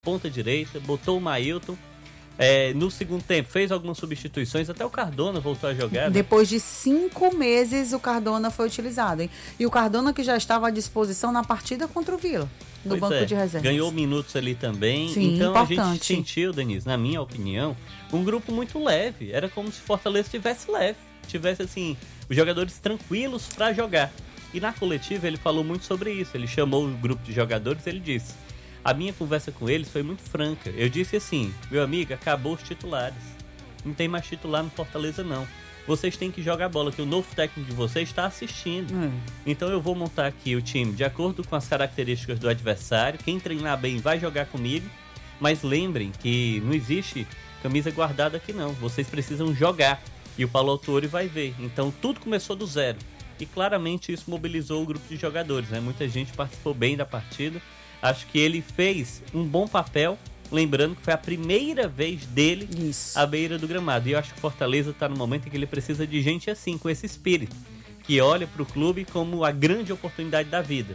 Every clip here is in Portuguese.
ponta direita, botou o Mailton. No segundo tempo fez algumas substituições, até o Cardona voltou a jogar, né? Depois de 5 meses o Cardona foi utilizado, hein? E o Cardona que já estava à disposição na partida contra o Vila, no banco de reservas. Ganhou minutos ali também. Sim, então importante. A gente sentiu, Denise, na minha opinião, um grupo muito leve. Era como se Fortaleza estivesse leve, tivesse assim, os jogadores tranquilos para jogar. E na coletiva ele falou muito sobre isso. Ele chamou o grupo de jogadores, ele disse: a minha conversa com eles foi muito franca. Eu disse assim: meu amigo, acabou os titulares. Não tem mais titular no Fortaleza, não. Vocês têm que jogar bola, que o novo técnico de vocês está assistindo. Então eu vou montar aqui o time de acordo com as características do adversário. Quem treinar bem vai jogar comigo. Mas lembrem que não existe camisa guardada aqui, não. Vocês precisam jogar. E o Paulo Autuori vai ver. Então tudo começou do zero. E claramente isso mobilizou o grupo de jogadores, né? Muita gente participou bem da partida. Acho que ele fez um bom papel, lembrando que foi a primeira vez dele à beira do gramado. E eu acho que o Fortaleza está no momento em que ele precisa de gente assim, com esse espírito, que olha para o clube como a grande oportunidade da vida.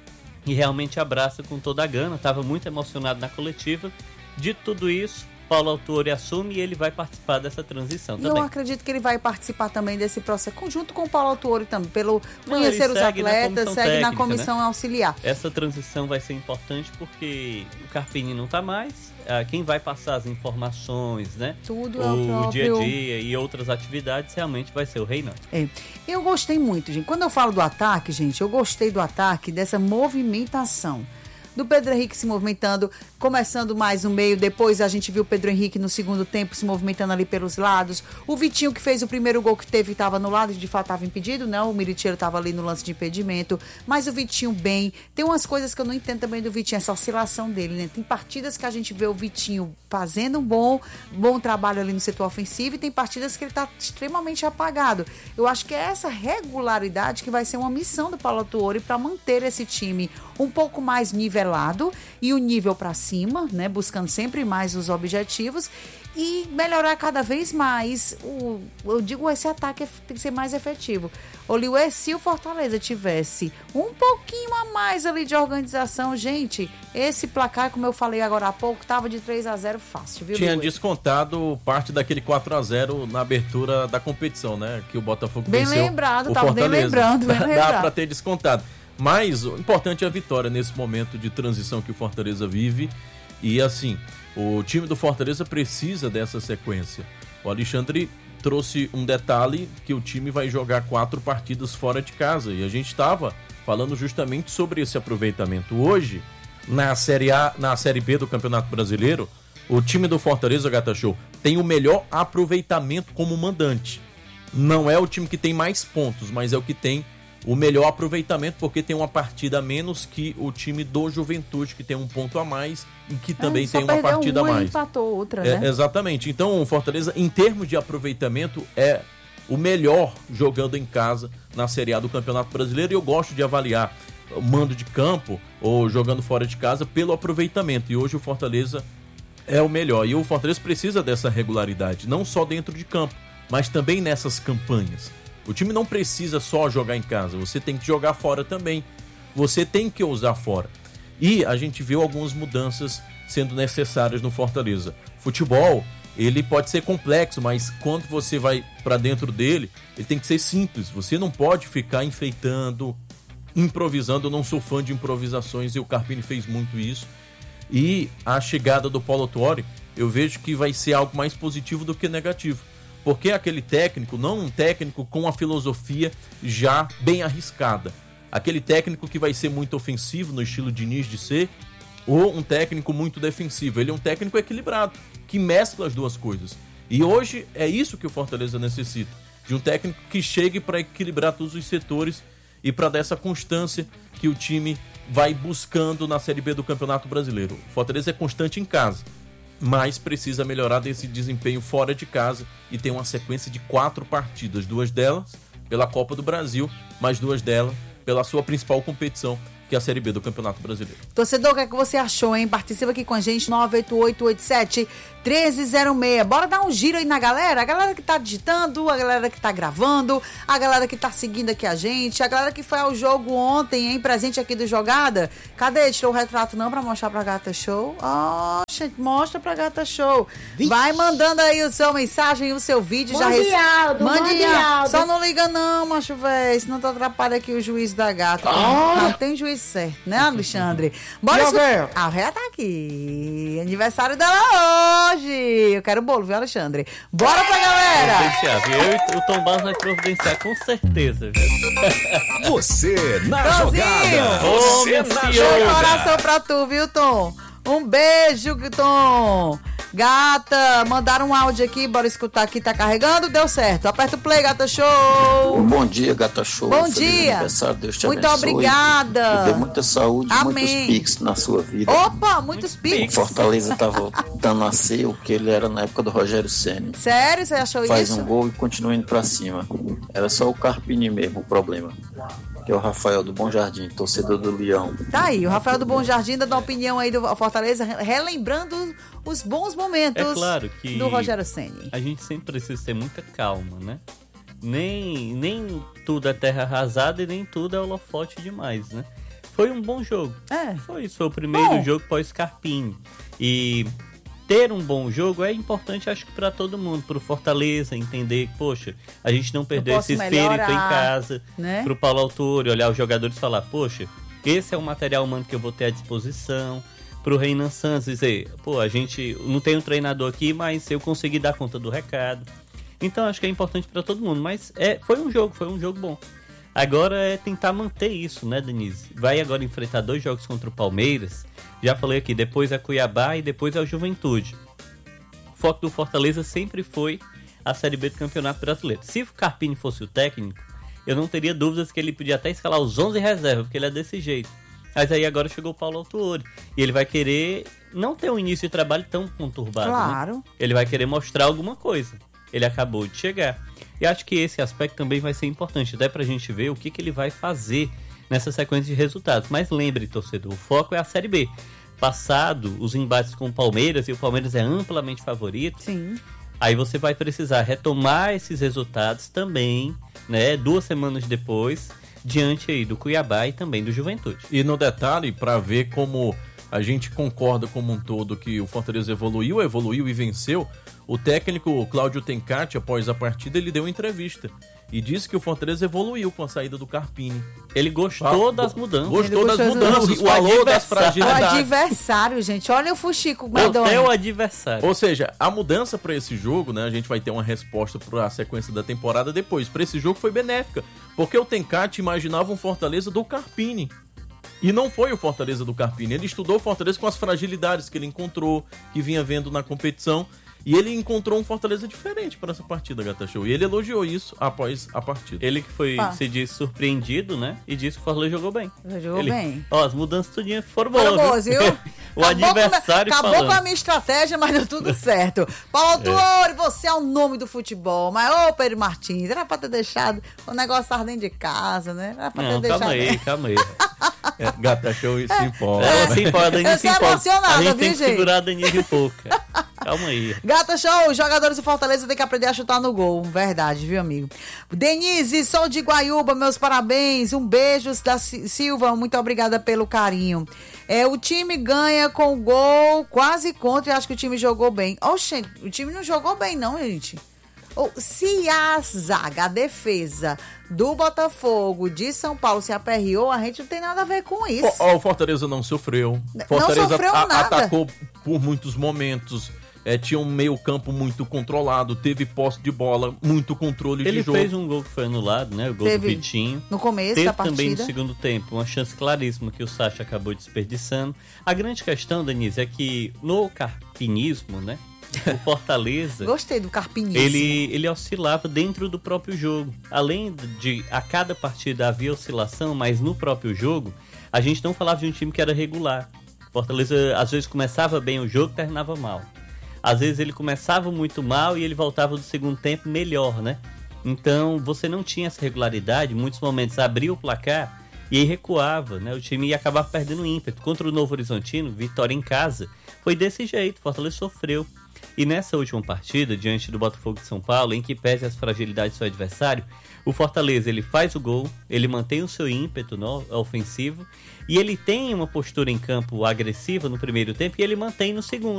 E realmente abraça com toda a gana. Estava muito emocionado na coletiva. Dito tudo isso, Paulo Autuori assume e ele vai participar dessa transição também. Eu acredito que ele vai participar também desse processo, conjunto com o Paulo Autuori também, pelo conhecer os atletas, segue na comissão auxiliar. Essa transição vai ser importante porque o Carpini não está mais, quem vai passar as informações, né? Tudo o dia a dia e outras atividades realmente vai ser o Reinaldo. Eu gostei muito, gente. Quando eu falo do ataque, gente, eu gostei do ataque, dessa movimentação. Do Pedro Henrique se movimentando, começando mais no meio, depois a gente viu o Pedro Henrique no segundo tempo se movimentando ali pelos lados, o Vitinho que fez o primeiro gol que teve estava no lado, de fato estava impedido, né? O Militeiro estava ali no lance de impedimento, mas o Vitinho bem, tem umas coisas que eu não entendo também do Vitinho, essa oscilação dele, né? Tem partidas que a gente vê o Vitinho fazendo um bom trabalho ali no setor ofensivo e tem partidas que ele está extremamente apagado. Eu acho que é essa regularidade que vai ser uma missão do Paulo Autuori para manter esse time um pouco mais nivelado e o nível para cima, né? Buscando sempre mais os objetivos e melhorar cada vez mais. Eu digo, esse ataque tem que ser mais efetivo. Oliuê, se o Fortaleza tivesse um pouquinho a mais ali de organização, gente, esse placar, como eu falei agora há pouco, estava de 3-0 fácil, viu? Tinha descontado parte daquele 4-0 na abertura da competição, né? Que o Botafogo bem venceu lembrado, o tava Fortaleza. bem lembrando. Dá para ter descontado. Mas o importante é a vitória nesse momento de transição que o Fortaleza vive. E assim, o time do Fortaleza precisa dessa sequência. O Alexandre trouxe um detalhe que o time vai jogar 4 partidas fora de casa. E a gente estava falando justamente sobre esse aproveitamento. Hoje, na Série A, na Série B do Campeonato Brasileiro, o time do Fortaleza, Gata Show, tem o melhor aproveitamento como mandante. Não é o time que tem mais pontos, mas é o que tem o melhor aproveitamento, porque tem uma partida a menos que o time do Juventude, que tem um ponto a mais e que também tem uma partida a mais. Empatou outra, né? Exatamente. Então o Fortaleza, em termos de aproveitamento, é o melhor jogando em casa na Série A do Campeonato Brasileiro. E eu gosto de avaliar o mando de campo ou jogando fora de casa pelo aproveitamento. E hoje o Fortaleza é o melhor. E o Fortaleza precisa dessa regularidade, não só dentro de campo, mas também nessas campanhas. O time não precisa só jogar em casa, você tem que jogar fora também. Você tem que usar fora. E a gente viu algumas mudanças sendo necessárias no Fortaleza. Futebol, ele pode ser complexo, mas quando você vai para dentro dele, ele tem que ser simples. Você não pode ficar enfeitando, improvisando. Eu não sou fã de improvisações e o Carpini fez muito isso. E a chegada do Paulo Autuori, eu vejo que vai ser algo mais positivo do que negativo. Porque aquele técnico, não um técnico com a filosofia já bem arriscada. Aquele técnico que vai ser muito ofensivo no estilo Diniz de ser, ou um técnico muito defensivo. Ele é um técnico equilibrado, que mescla as duas coisas. E hoje é isso que o Fortaleza necessita. De um técnico que chegue para equilibrar todos os setores e para dar essa constância que o time vai buscando na Série B do Campeonato Brasileiro. O Fortaleza é constante em casa, mas precisa melhorar desse desempenho fora de casa e tem uma sequência de 4 partidas, 2 delas pela Copa do Brasil, mais 2 delas pela sua principal competição, que a Série B do Campeonato Brasileiro. Torcedor, o que é que você achou, hein? Participa aqui com a gente, 98887-1306. Bora dar um giro aí na galera. A galera que tá digitando, a galera que tá gravando, a galera que tá seguindo aqui a gente, a galera que foi ao jogo ontem, hein? Presente aqui do Jogada. Cadê? Tirou o retrato não pra mostrar pra Gata Show? Ó, gente, mostra pra Gata Show. Vai mandando aí a sua mensagem, o seu vídeo. Mande áudio. Só não liga não, macho velho, senão tu atrapalha aqui o juiz da Gata. Não tem juiz certo, né, Alexandre? Bora escutar. A Réa tá aqui. Aniversário dela hoje. Eu quero bolo, viu, Alexandre? Bora pra galera! Eu e o Tom Barros vai providenciar com certeza. Você na Tomzinho! jogada. Você na Um jogada. coração pra tu, viu, Tom? Um beijo, Tom. Gata, mandaram um áudio aqui, bora escutar aqui, tá carregando? Deu certo. Aperta o play, Gata Show. Bom dia, Gata Show. Bom Feliz dia. aniversário, Deus te Muito abençoe. obrigada. Que dê muita saúde e muitos Amém. piques na sua vida. Opa, muitos piques. Fortaleza tava dando a ser o que ele era na época do Rogério Ceni. Sério, você achou Faz isso? um gol e continua indo pra cima. Era só o Carpini mesmo o problema. Que é o Rafael do Bom Jardim, torcedor do Leão. Tá aí, o Rafael do Bom Jardim dando a opinião aí do Fortaleza, relembrando os bons momentos É claro que do Rogério Ceni. a gente sempre precisa ter muita calma, né? Nem tudo é terra arrasada e nem tudo é holofote demais, né? Foi um bom jogo. É. Foi isso, foi o primeiro Bom. jogo pós-Carpini. E ter um bom jogo é importante, acho que pra todo mundo, pro Fortaleza entender que, poxa, a gente não perdeu posso esse espírito melhorar, em casa, né? pro Paulo Autuori olhar os jogadores e falar, poxa, esse é o material humano que eu vou ter à disposição, pro Renan Santos dizer, pô, a gente não tem um treinador aqui, mas eu consegui dar conta do recado. Então acho que é importante pra todo mundo, mas foi um jogo bom. Agora é tentar manter isso, né, Denise? Vai agora enfrentar 2 jogos contra o Palmeiras. Já falei aqui, depois é Cuiabá e depois é o Juventude. O foco do Fortaleza sempre foi a Série B do Campeonato Brasileiro. Se o Carpini fosse o técnico, eu não teria dúvidas que ele podia até escalar os 11 reservas, porque ele é desse jeito. Mas aí agora chegou o Paulo Autuori. E ele vai querer não ter um início de trabalho tão conturbado, Claro. né? Ele vai querer mostrar alguma coisa. Ele acabou de chegar. E acho que esse aspecto também vai ser importante, até pra gente ver o que ele vai fazer nessa sequência de resultados. Mas lembre, torcedor, o foco é a Série B. Passado os embates com o Palmeiras, e o Palmeiras é amplamente favorito, Sim. aí você vai precisar retomar esses resultados também, né, 2 semanas depois, diante aí do Cuiabá e também do Juventude. E no detalhe, para ver como a gente concorda como um todo que o Fortaleza evoluiu e venceu, o técnico Cláudio Tencati, após a partida, ele deu uma entrevista e disse que o Fortaleza evoluiu com a saída do Carpini. Ele gostou das mudanças. Gostou Ele das gostou mudanças, O falou das adversário. O fragilidades. adversário, gente. Olha o Fuxico Até o Medonha. adversário. Ou seja, a mudança para esse jogo, né? A gente vai ter uma resposta para a sequência da temporada depois. Para esse jogo foi benéfica, porque o Tencati imaginava um Fortaleza do Carpini. E não foi o Fortaleza do Carpini. Ele estudou o Fortaleza com as fragilidades que ele encontrou, que vinha vendo na competição. E ele encontrou um Fortaleza diferente para essa partida, Gata Show. E ele elogiou isso após a partida. Ele que foi, Ah. se disse, surpreendido, né? E disse que o Fortaleza jogou bem. Jogou bem. Ó, as mudanças tudinho foram Foram boas, boas, viu? O adversário Acabou falando. com a minha estratégia, mas deu tudo certo. Paulo Autuori, você é o nome do futebol. Mas, ô Pedro Martins, era pra ter deixado o negócio dentro de casa, né? Era pra Não, ter calma deixado. aí, calma aí. Gata Show se empolga. Se empolga, a Denise Eu se sou empolga. emocionada, A gente viu, tem que gente? segurar a Denise um pouco. Calma aí. Gata Show, os jogadores do Fortaleza têm que aprender a chutar no gol. Verdade, viu, amigo? Denise, sou de Guaiúba, meus parabéns. Um beijo da Silva, muito obrigada pelo carinho. O time ganha com gol quase contra e acho que o time jogou bem. Oxe, o time não jogou bem não, gente. Se a zaga, a defesa do Botafogo de São Paulo se aperreou, a gente não tem nada a ver com isso. O Fortaleza não sofreu. Fortaleza sofreu nada. atacou por muitos momentos. Tinha um meio campo muito controlado, teve posse de bola, muito controle de Ele jogo. fez um gol que foi anulado, né? O gol do Vitinho. No começo Teve da também no partida. segundo tempo uma chance claríssima que o Sacha acabou desperdiçando. A grande questão, Denise, é que no carpinismo, né? O Fortaleza, Gostei do carpinismo. ele oscilava dentro do próprio jogo. Além de a cada partida havia oscilação, mas no próprio jogo, a gente não falava de um time que era regular. Fortaleza às vezes começava bem o jogo, terminava mal. Às vezes ele começava muito mal e ele voltava do segundo tempo melhor, né? Então você não tinha essa regularidade, em muitos momentos abria o placar, E aí recuava, né? O time ia acabar perdendo ímpeto. Contra o Novo Horizontino, vitória em casa, foi desse jeito, o Fortaleza sofreu. E nessa última partida, diante do Botafogo de São Paulo, em que pese as fragilidades do seu adversário, o Fortaleza ele faz o gol, ele mantém o seu ímpeto ofensivo e ele tem uma postura em campo agressiva no primeiro tempo e ele mantém no segundo.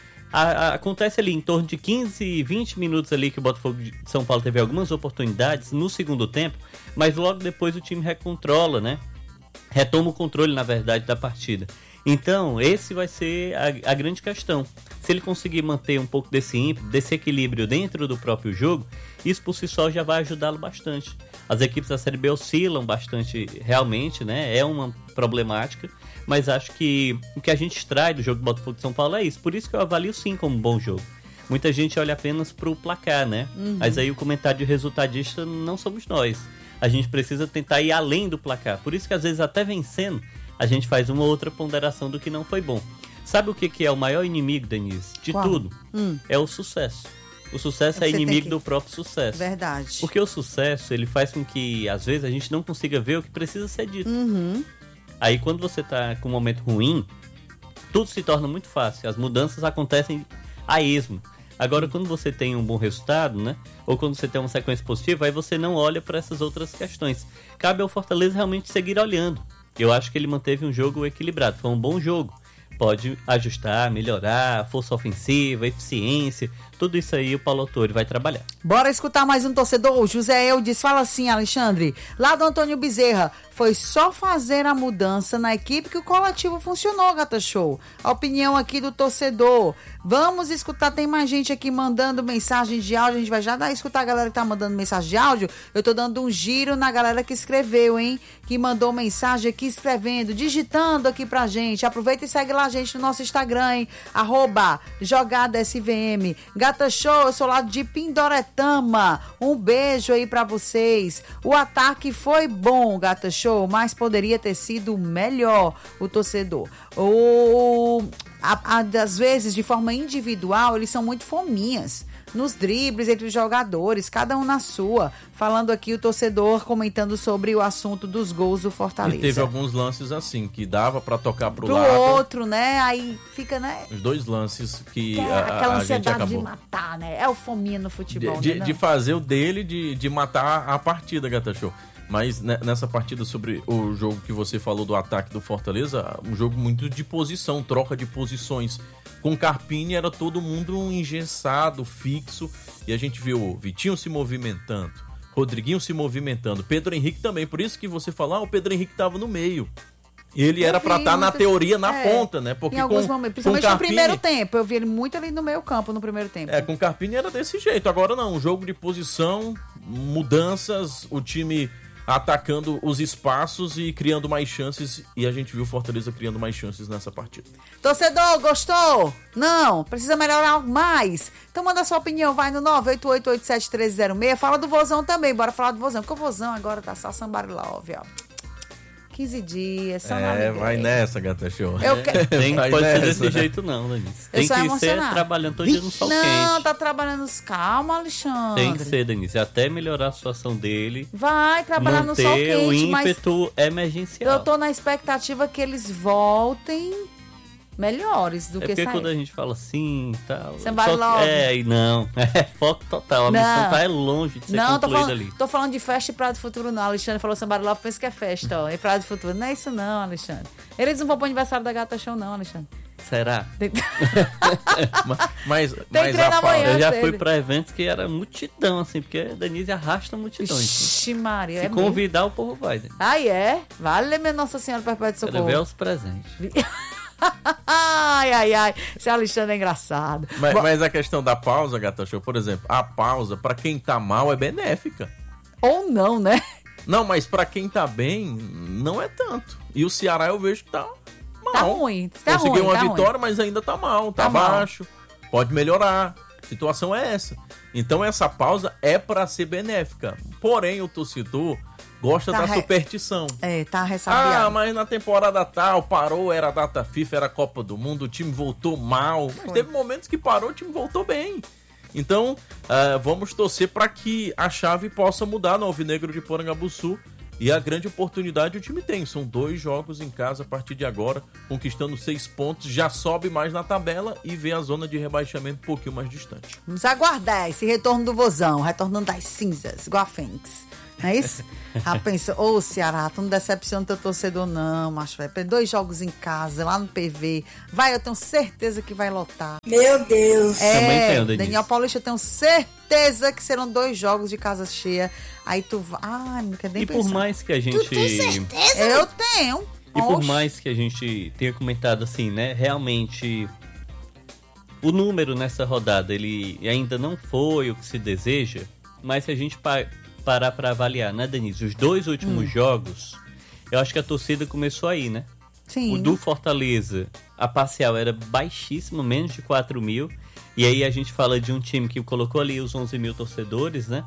Acontece ali em torno de 15, 20 minutos ali que o Botafogo de São Paulo teve algumas oportunidades no segundo tempo, mas logo depois o time recontrola, né? Retoma o controle, na verdade, da partida. Então, esse vai ser a grande questão. Se ele conseguir manter um pouco desse ímpeto, desse equilíbrio dentro do próprio jogo, isso por si só já vai ajudá-lo bastante. As equipes da Série B oscilam bastante realmente, né? É uma problemática, mas acho que o que a gente extrai do jogo do Botafogo de São Paulo é isso. Por isso que eu avalio sim como um bom jogo. Muita gente olha apenas pro placar, né? Mas aí o comentário de resultadista não somos nós. A gente precisa tentar ir além do placar. Por isso que às vezes até vencendo, a gente faz uma outra ponderação do que não foi bom. Sabe o que é o maior inimigo, Denise? De Qual? tudo. É o sucesso. O sucesso é inimigo do próprio sucesso. Verdade. Porque o sucesso, ele faz com que, às vezes, a gente não consiga ver o que precisa ser dito. Aí, quando você tá com um momento ruim, tudo se torna muito fácil. As mudanças acontecem a esmo. Agora, quando você tem um bom resultado, né? Ou quando você tem uma sequência positiva, aí você não olha para essas outras questões. Cabe ao Fortaleza realmente seguir olhando. Eu acho que ele manteve um jogo equilibrado. Foi um bom jogo. Pode ajustar, melhorar, força ofensiva, eficiência, tudo isso aí o Paulo Autori vai trabalhar. Bora escutar mais um torcedor. O José Eudes fala assim, Alexandre, lá do Antônio Bezerra, foi só fazer a mudança na equipe que o coletivo funcionou, Gata Show. A opinião aqui do torcedor. Vamos escutar, tem mais gente aqui mandando mensagem de áudio, a gente vai já dar a escutar a galera que tá mandando mensagem de áudio. Eu tô dando um giro na galera que escreveu, hein, que mandou mensagem aqui escrevendo, digitando aqui pra gente. Aproveita e segue lá a gente no nosso Instagram, hein, @JogadSVM. Gata Show, eu sou lá de Pindoretama. Um beijo aí pra vocês. O ataque foi bom, Gata Show, mas poderia ter sido melhor, o torcedor. Às vezes, de forma individual, eles são muito fominhas nos dribles entre os jogadores, cada um na sua. Falando aqui o torcedor comentando sobre o assunto dos gols do Fortaleza. E teve alguns lances assim, que dava pra tocar pro lado. Outro, né? Aí fica, né? Os dois lances que aquela a gente acabou. ansiedade de matar, né? É o fominha no futebol, de fazer o dele, de matar a partida, Gata Show. Mas nessa partida sobre o jogo que você falou do ataque do Fortaleza, um jogo muito de posição, troca de posições. Com Carpini era todo mundo engessado, fixo, e a gente viu o Vitinho se movimentando, Rodriguinho se movimentando, Pedro Henrique também, por isso que você falou, o Pedro Henrique estava no meio. Ele era pra estar na teoria na ponta, né? Porque em alguns momentos, principalmente no primeiro tempo, eu vi ele muito ali no meio campo no primeiro tempo. Com Carpini era desse jeito, agora não, um jogo de posição, mudanças, o time atacando os espaços e criando mais chances, e a gente viu o Fortaleza criando mais chances nessa partida. Torcedor, gostou? Não? Precisa melhorar mais? Então manda sua opinião, vai no 988871306, fala do Vozão também, bora falar do Vozão, porque o Vozão agora tá só Somebody Love, ó. 15 dias, só na alegria. Vai nessa, Gata Show. Pode ser desse jeito não, Denise. Tem que ser trabalhando todo dia no sol quente. Não, tá trabalhando... Calma, Alexandre. Tem que ser, Denise. Até melhorar a situação dele. Vai trabalhar no sol quente, o ímpeto emergencial. Eu tô na expectativa que eles voltem melhores do que porque sair. Quando a gente fala assim e tal... E não. É foco total. A missão tá longe de ser concluída ali. Tô falando de festa e Praia do Futuro, não. Alexandre falou Somebody Love, pensa que é festa, ó. E Praia do Futuro. Não é isso não, Alexandre. Eles não vão pro aniversário da Gata Show, não, Alexandre. Será? mas eu já fui pra eventos que era multidão, assim, porque a Denise arrasta multidões. Ixi, Maria. Se convidar, o povo vai. Né? É? Vale, minha Nossa Senhora Perpétua de Socorro. Quero ver os presentes. Ai. Esse Alexandre é engraçado. Mas a questão da pausa, Gata Show, por exemplo, a pausa, pra quem tá mal, é benéfica. Ou não, né? Não, mas pra quem tá bem, não é tanto. E o Ceará eu vejo que tá mal. Tá ruim. Conseguiu uma vitória, mas ainda tá mal, tá baixo. Pode melhorar. A situação é essa. Então essa pausa é pra ser benéfica. Porém, o torcedor gosta da superstição. Tá ressabiado. Mas na temporada tal, parou, era data FIFA, era Copa do Mundo, o time voltou mal. Mas teve momentos que parou, o time voltou bem. Então, vamos torcer para que a chave possa mudar no Alvinegro de Porangabuçu E a grande oportunidade o time tem. São 2 jogos em casa a partir de agora, conquistando 6 pontos, já sobe mais na tabela e vê a zona de rebaixamento um pouquinho mais distante. Vamos aguardar esse retorno do Vozão, retornando das cinzas, igual a Fênix. Não é isso? Já pensou, ô Ceará, tu não decepciona teu torcedor não, macho, vai perder 2 jogos em casa, lá no PV. Vai, eu tenho certeza que vai lotar. Meu Deus. Também tenho, Denise. Daniel Paulista, eu tenho certeza que serão 2 jogos de casa cheia. Aí tu vai... Ai, não quer nem E pensar. por mais que a gente... Tu tem certeza? Eu tenho. E por Oxe. mais que a gente tenha comentado assim, né, realmente o número nessa rodada, ele ainda não foi o que se deseja, mas se a gente parar para avaliar, né, Denise, os 2 últimos jogos, eu acho que a torcida começou aí, né? Sim. O do Fortaleza, a parcial era baixíssima, menos de 4 mil, e aí a gente fala de um time que colocou ali os 11 mil torcedores, né?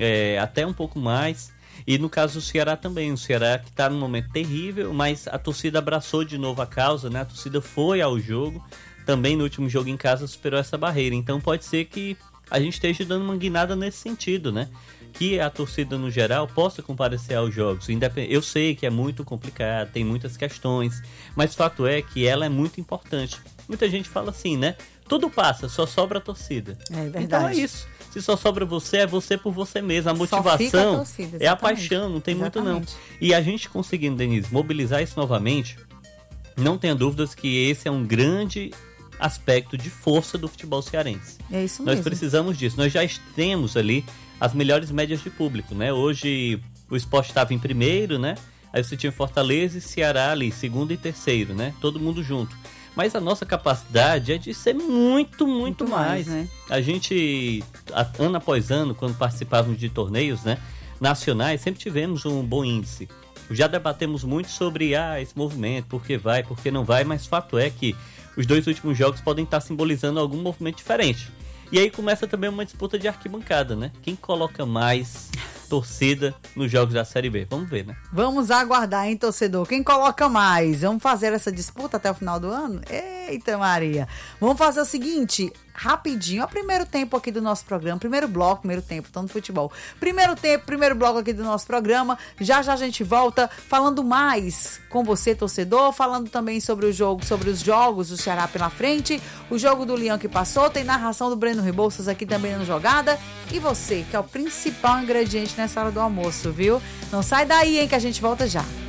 Até um pouco mais. E no caso do Ceará também, o Ceará que está num momento terrível, mas a torcida abraçou de novo a causa, né? A torcida foi ao jogo, também no último jogo em casa superou essa barreira. Então pode ser que a gente esteja dando uma guinada nesse sentido, né? Que a torcida no geral possa comparecer aos jogos. Eu sei que é muito complicado, tem muitas questões, mas o fato é que ela é muito importante. Muita gente fala assim, né? Tudo passa, só sobra a torcida. É verdade. Então é isso. Se só sobra você, é você por você mesmo. A Só fica a motivação torcida, é a exatamente. paixão, não tem muito não. Exatamente. E a gente conseguindo, Denise, mobilizar isso novamente, não tenha dúvidas que esse é um grande aspecto de força do futebol cearense. É isso Nós mesmo. precisamos disso. Nós já temos ali as melhores médias de público, né? Hoje o Sport estava em primeiro, né? Aí você tinha Fortaleza e Ceará ali, segundo e terceiro, né? Todo mundo junto. Mas a nossa capacidade é de ser muito mais. né? A gente, ano após ano, quando participávamos de torneios, né, nacionais, sempre tivemos um bom índice. Já debatemos muito sobre esse movimento, por que vai, por que não vai, mas fato é que os 2 últimos jogos podem estar simbolizando algum movimento diferente. E aí começa também uma disputa de arquibancada, né? Quem coloca mais torcida nos jogos da Série B? Vamos ver, né? Vamos aguardar, hein, torcedor? Quem coloca mais? Vamos fazer essa disputa até o final do ano? Eita, Maria! Vamos fazer o seguinte, rapidinho, o primeiro tempo aqui do nosso programa, primeiro bloco, primeiro tempo, então no futebol. Primeiro tempo, primeiro bloco aqui do nosso programa. Já a gente volta falando mais com você, torcedor, falando também sobre o jogo, sobre os jogos do Ceará pela frente, o jogo do Leão que passou, tem narração do Breno Rebouças aqui também na jogada. E você, que é o principal ingrediente nessa hora do almoço, viu? Não sai daí, hein, que a gente volta já.